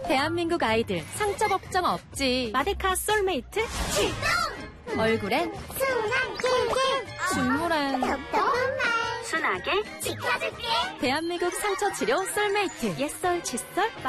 대한민국 아이들 상처 걱정 없지. 마데카 솔메이트 출동! 얼굴엔 순한 킬킬 중물엔 똑똑한 말 순하게 지켜줄게. 대한민국 상처 치료 솔메이트 옛설 칫솔